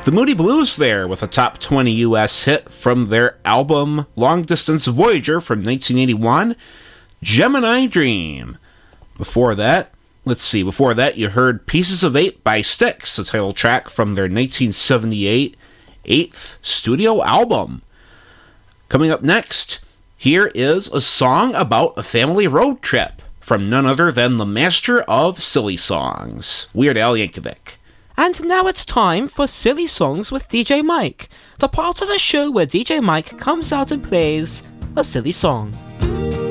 The Moody Blues there with a top 20 US hit from their album Long Distance Voyager from 1981, Gemini Dream. Before that you heard Pieces of Eight by Styx, the title track from their 1978 8th studio album. Coming up next, here is a song about a family road trip from none other than the master of silly songs, Weird Al Yankovic. And now it's time for Silly Songs with DJ Mike, the part of the show where DJ Mike comes out and plays a silly song.